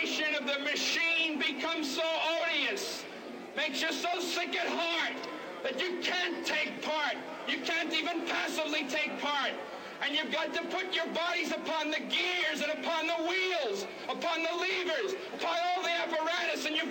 vibration of the machine becomes so odious, makes you so sick at heart that you can't take part. You can't even passively take part. And you've got to put your bodies upon the gears and upon the wheels, upon the levers, upon all the apparatus, and you've